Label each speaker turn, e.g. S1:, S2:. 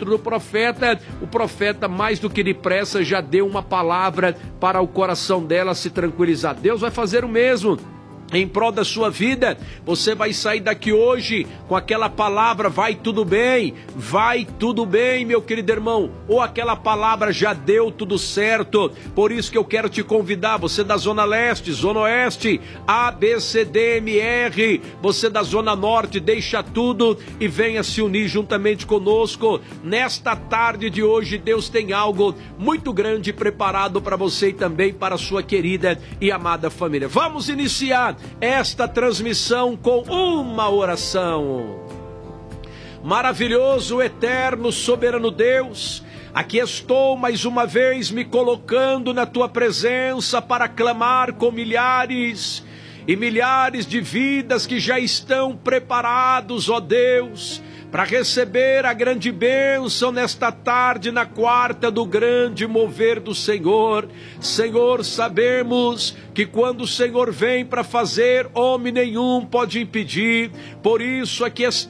S1: encontro do profeta, o profeta, mais do que depressa, já deu uma palavra para o coração dela se tranquilizar. Deus vai fazer o mesmo em prol da sua vida. Você vai sair daqui hoje com aquela palavra, vai tudo bem, meu querido irmão, ou aquela palavra já deu tudo certo. Por isso que eu quero te convidar, você da Zona Leste, Zona Oeste, A, B, C, D, M, R, você da Zona Norte, deixa tudo e venha se unir juntamente conosco. Nesta tarde de hoje, Deus tem algo muito grande preparado para você e também para a sua querida e amada família. Vamos iniciar esta transmissão com uma oração. Maravilhoso, eterno, soberano Deus, aqui estou mais uma vez me colocando na tua presença para clamar com milhares e milhares de vidas que já estão preparados, ó Deus, para receber a grande bênção nesta tarde, na quarta do grande mover do Senhor. Senhor, sabemos que quando o Senhor vem para fazer, homem nenhum pode impedir. Por isso aqui estamos